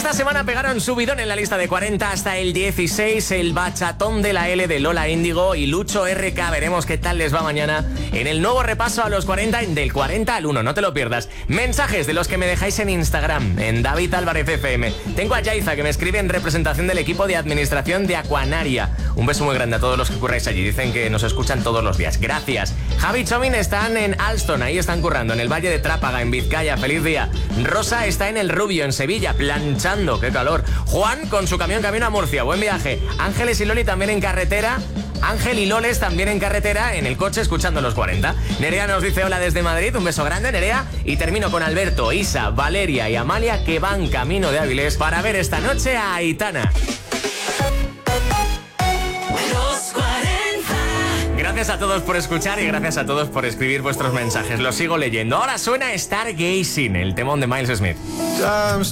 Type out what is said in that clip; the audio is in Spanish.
Esta semana pegaron subidón en la lista de 40 hasta el 16, el Bachatón de la L de Lola Índigo y Lucho RK. Veremos qué tal les va mañana en el nuevo repaso a los 40, del 40 al 1, no te lo pierdas. Mensajes de los que me dejáis en Instagram, en David Álvarez FM. Tengo a Yaiza que me escribe en representación del equipo de administración de Aquanaria. Un beso muy grande a todos los que curráis allí, dicen que nos escuchan todos los días. Gracias. Javi y Chomin están en Alston, ahí están currando, en el Valle de Trápaga, en Vizcaya. Feliz día. Rosa está en el Rubio, en Sevilla, planchando, qué calor. Juan con su camión camino a Murcia, buen viaje. Ángeles y Loli también en carretera. Ángel y Loles también en carretera, en el coche, escuchando los 40. Nerea nos dice hola desde Madrid, un beso grande, Nerea. Y termino con Alberto, Isa, Valeria y Amalia, que van camino de Avilés para ver esta noche a Aitana. Gracias a todos por escuchar y gracias a todos por escribir vuestros mensajes. Los sigo leyendo. Ahora suena Stargazing, el temón de Miles Smith.